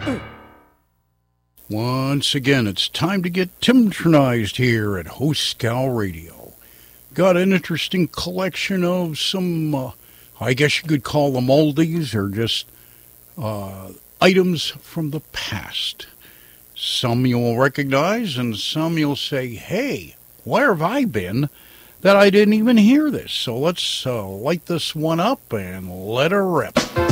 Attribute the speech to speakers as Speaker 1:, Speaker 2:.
Speaker 1: Once again, it's time to get Timtronized here at Host Scow Radio. Got an interesting collection of some, I guess you could call them oldies or just items from the past. Some you'll recognize and some you'll say, hey, where have I been that I didn't even hear this? So let's light this one up and let her rip.